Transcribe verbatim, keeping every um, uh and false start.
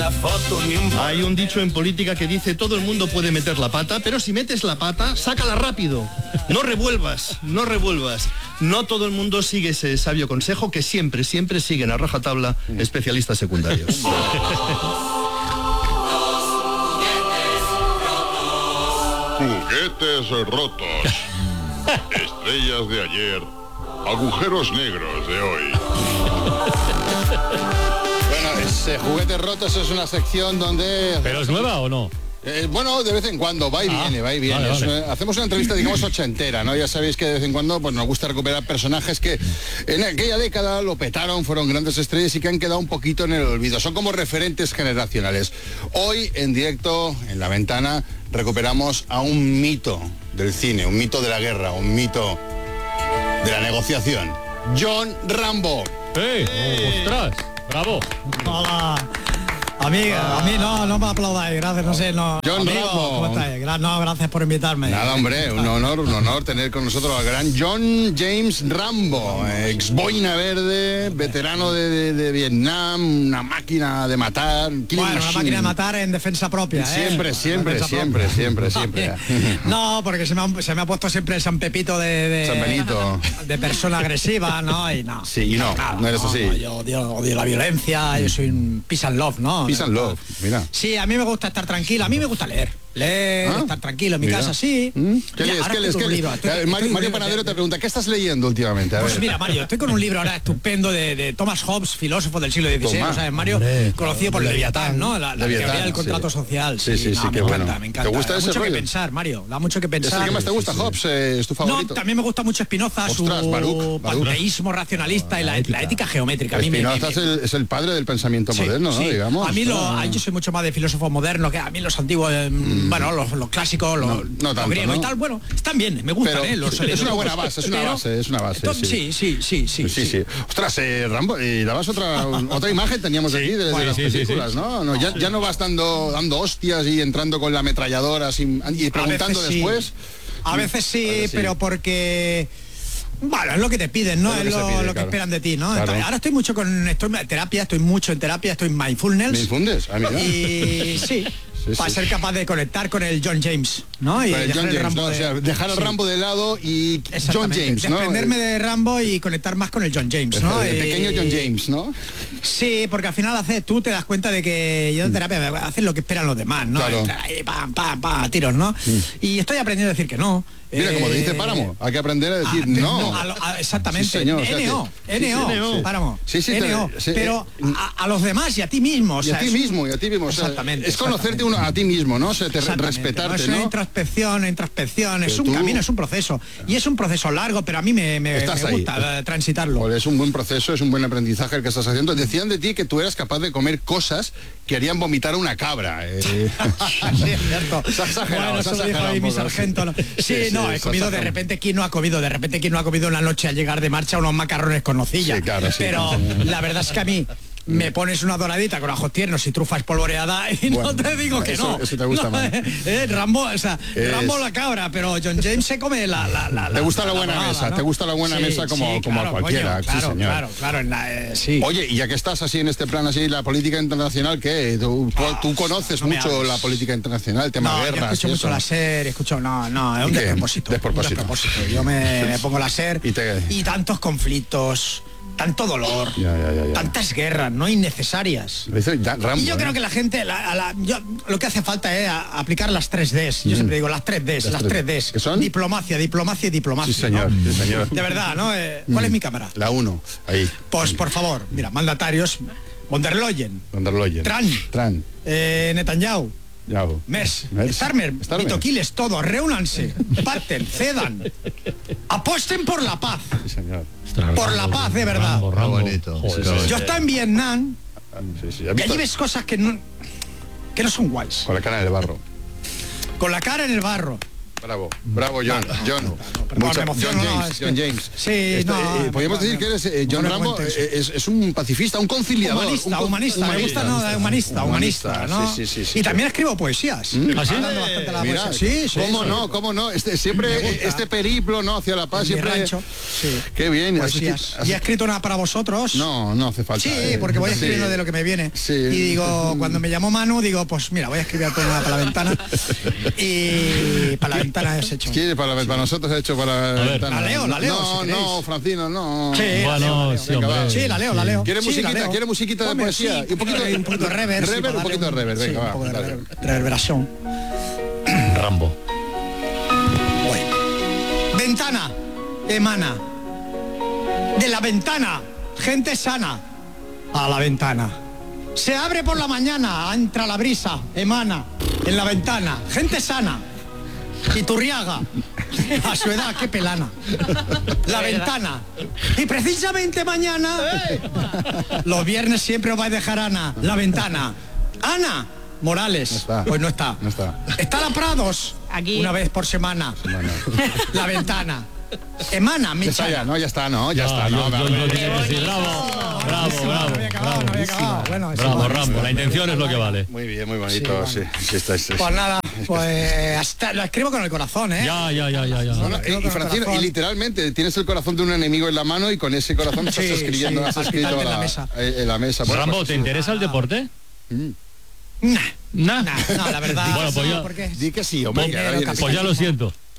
una foto ni un... Hay un dicho en política que dice: todo el mundo puede meter la pata, pero si metes la pata, sácala rápido. No revuelvas, no revuelvas. No todo el mundo sigue ese sabio consejo que siempre, siempre siguen a rajatabla especialistas secundarios. Juguetes rotos. Estrellas de ayer. Agujeros negros de hoy. Bueno, ese Juguetes Rotos es una sección donde... ¿Pero es nueva o no? Eh, bueno, de vez en cuando, va y ah, viene, va y viene. Vale, vale. Hacemos una entrevista, digamos, ochentera, ¿no? Ya sabéis que de vez en cuando pues, nos gusta recuperar personajes que en aquella década lo petaron, fueron grandes estrellas y que han quedado un poquito en el olvido. Son como referentes generacionales. Hoy, en directo, en La Ventana, recuperamos a un mito del cine, un mito de la guerra, un mito de la negociación. John Rambo. ¡Eh! ¡Eh! ¡Ostras! ¡Bravo! Hola. Amiga, a mí no, no me aplaudáis, gracias, no sé, no. John amigo, Rambo. ¿cómo estáis? No, gracias por invitarme. Nada, hombre, un honor, un honor tener con nosotros al gran John James Rambo, ex boina verde, veterano de, de, de Vietnam, una máquina de matar. Bueno, una máquina de matar en defensa propia, ¿eh? Siempre, siempre, siempre, siempre, siempre, siempre. No, porque se me, ha, se me ha puesto siempre el San Pepito de, de, San Benito. de persona agresiva, ¿no? Y no. Sí, y no, nada, no eres no, así. No, yo odio, odio la violencia, yo soy un peace and love, ¿no? Peace and love, mira. Sí, a mí me gusta estar tranquilo, a mí me gusta leer. Leer, ¿Ah? estar tranquilo en mi Mira. casa, sí. ¿Mm? ¿Qué Mira, lees? ahora ¿Qué lees? estoy ¿Qué con un lees? libro, estoy- A ver, estoy Mario, con un Mario libro Panadero de- te pregunta, ¿qué estás leyendo últimamente? A Pues ver. mira, Mario, estoy con un libro ahora estupendo de, de Thomas Hobbes, filósofo del siglo dieciséis, Toma. ¿no sabes, Mario? Hombre, Conocido por Leviatán, ¿no? La, la Leviatán, teoría del contrato sí. social. Sí, sí, sí, no, qué me bueno. encanta, me encanta. ¿Te gusta da ese mucho rollo? que pensar, Mario, da mucho que ¿Es el pensar. que más te gusta, Hobbes? Eh, ¿Es tu favorito? No, también me gusta mucho Spinoza, Ostras, su Baruch, Baruch. panteísmo racionalista y la, la ética geométrica. A mí me- Spinoza me- es el, es el padre del pensamiento Sí, moderno, ¿no? sí. Digamos. A mí lo, Ah. yo soy mucho más de filósofo moderno, que a mí los antiguos, eh, bueno, los, los clásicos, los, No, no los tanto, griegos ¿no? y tal, bueno, están bien, me gustan, Pero ¿eh? Los, sí, es los una locos. buena base, es una Pero- base, es una base, Entonces, sí. sí, sí, sí, sí. Sí, sí. Ostras, eh, Rambo, y dabas otra otra imagen teníamos aquí de, de Bueno, las sí, sí, películas, sí. ¿no? no ya, ya no vas dando, dando hostias y entrando con la ametralladora sin- y preguntando A veces sí. después. A veces sí, A veces sí. pero porque... Bueno, es lo que te piden, ¿no? Es Es lo que lo, se pide, lo que claro. esperan de ti, ¿no? Claro. Entonces, ahora estoy mucho con... Estoy en terapia, estoy mucho en terapia, estoy en mindfulness. ¿Me infundes? Ah, mira. Y sí, Sí, para sí. ser capaz de conectar con el John James, ¿no? Y Con el dejar John el James, Rambo ¿no? O de- sea, dejar al sí. Rambo de lado y John Exactamente, James, ¿no? desprenderme de Rambo y conectar más con el John James, ¿no? El Y- pequeño John James, ¿no? Sí, porque al final haces, tú te das cuenta de que yo en terapia haces lo que esperan los demás, ¿no? Claro. Entrar ahí, pam, pam, pam, a tiros, ¿no? Y estoy aprendiendo a decir que no. Mira, como te dice Eh, Páramo, hay que aprender a decir Ah, no. a lo- a- exactamente. Sí, señor, o sea, N O, que- N O, sí, sí, sí. Páramo. Sí, sí, te- N O. sí, Pero eh, a, a los demás y a ti mismo. O Y sea, a ti es- mismo, y a ti mismo. o sea, Exactamente, es conocerte exactamente. uno a ti mismo, ¿no? O sea, te- Exactamente, respetarte, Es una ¿no? introspección, una introspección, es Pero un tú- camino, es un proceso. Y es un proceso largo, pero a mí me, me- Estás me ahí. gusta eh, transitarlo. Pues es un buen proceso, es un buen aprendizaje el que estás haciendo. Decían de ti que tú eras capaz de comer cosas que harían vomitar a una cabra. eh. Sí, es cierto. Se ha exagerado, Bueno, se ha eso lo dijo exagerado ahí un mi poco, sargento. ¿no? Sí, Sí, sí, no, se he ha comido de exagerado. repente, ¿quién no ha comido? De repente, ¿quién no ha comido una noche al llegar de marcha unos macarrones con nocilla? Sí, claro, sí. Pero la verdad es que a mí me pones una doradita con ajos tiernos y trufa espolvoreada y Bueno, no te digo que eso- no. eso te gusta No, más. eh, eh, Rambo, o sea, Es- Rambo la cabra, pero John James se come la... la, la Te gusta la buena dorada, mesa, ¿no? te gusta la buena Sí, mesa como, sí, como claro, a cualquiera. coño, sí, claro, señor. claro, claro, en la, eh, sí. Oye, y ya que estás así en este plan, así, la política internacional, ¿qué? Tú, tú- tú conoces no me mucho hables. la política internacional, el tema No, yo guerras escucho y mucho eso. la SER, escucho, no, no, es un ¿Y qué? despropósito. Despropósito. un despropósito. Yo me, me pongo la SER Y te- y tantos conflictos, tanto dolor, Ya, ya, ya, ya. tantas guerras no innecesarias. Lo hizo ya Rambo, Y yo ¿eh? creo que la gente, la- a la- yo- lo que hace falta es a- aplicar las tres Ds. Yo siempre digo las tres Ds, Las las tres- tres Ds. ¿qué son? Diplomacia, diplomacia y diplomacia. Sí, señor, ¿no? sí, señor. De verdad, ¿no? Eh, ¿Cuál es mi cámara? La uno, ahí. Pues por favor, mira, mandatarios, von der Leyen, Von der Leyen. Trump. Trump. eh, Netanyahu, Ya. Mes, Mes. Starmer, Starmer. Vitoquiles, todos, reúnanse, pacten, cedan, apuesten por la paz, Sí, señor. Ostras, por la paz de verdad. Rambo, Rambo. Qué bonito. Joder, Sí, sí, Yo estoy en Vietnam Sí, sí. ¿Has y allí visto? ves cosas que no, que no son guays. Con la cara en el barro. Con la cara en el barro, Bravo, bravo John, John. perdón, Mucha- me emociono, John no, James, es que- John James. Sí, Este, no, eh, me- podríamos me- decir que eres eh, John no me Rambo, cuentes. eh, es, es un pacifista, un conciliador. Humanista, un con- humanista, me gusta, no, humanista, humanista, ¿no? Sí, sí, sí, sí. Y también escribo poesías. ¿Ah, sí? Hablando bastante de la Mira, poesía. Sí, sí. cómo sí. no, cómo no, este, siempre Me gusta. este periplo, ¿no? Hacia la paz, En mi siempre. rancho, sí. Qué bien. has Poesías. escri- has- Y he escrito una para vosotros. No, no hace falta. Sí, eh. porque voy Sí. escribiendo de lo que me viene. Sí. Y digo, cuando me llamó Manu, digo, pues mira, voy a escribir una para la ventana. Y para la ventana has hecho. ¿Quiere para, para nosotros ha hecho para ver. ventana? La leo, la leo, No, si no, queréis. Francino, no. Sí, la leo, Bueno, la leo. sí, Venga, hombre. va. Sí, la leo, la leo. ¿Quiere Sí, la musiquita? leo. ¿Quiere musiquita de Hombre, poesía? sí, Y un poquito- un poquito de rever. sí, rever, para un poquito darle de rever, sí, venga, un va, poco de dale. rever- reverberación. Rambo. Voy. Ventana, emana. De la ventana, gente sana. A la ventana. Se abre por la mañana, entra la brisa, emana. En la ventana, gente sana. Iturriaga. A su edad, qué pelana. La ventana. Y precisamente mañana, los viernes siempre os vais a dejar Ana. La ventana. Ana Morales. No está. Pues no está. No está. Está la Prados. Aquí. Una vez por semana. La ventana. Emana, mi Ya está, ya, chana. no, ya está, no, ya Ah, está, no. yo- yo- vale. yo tenía que decir, bravo, bravo, No bravo. había acabado, no había acabado. Bueno, es Bravo, igual. Rambo. La intención es lo que vale. Muy bien, muy bonito, sí. Sí, sí, está, sí. Pues nada, pues hasta lo escribo con el corazón, ¿eh? Ya, ya, ya, ya, ya. No, no, Creo y, que y Francino, corazón. y literalmente tienes el corazón de un enemigo en la mano y con ese corazón estás Sí, escribiendo, sí, has al escrito quitarme la, la mesa. eh, en la mesa. Bueno, Rambo, pues, ¿te interesa el deporte? Nah, Nah. nah, no, la verdad. Bueno, pues no, ya- porque Di que sí, hombre. que Dinero, ahora vienes- Pues ya lo siento.